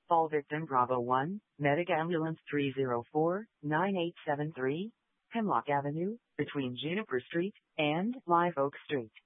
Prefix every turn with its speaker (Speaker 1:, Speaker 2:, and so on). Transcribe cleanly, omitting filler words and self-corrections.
Speaker 1: Fall victim Bravo 1, Medic Ambulance 304-9873, Hemlock Avenue, between Juniper Street and Live Oak Street.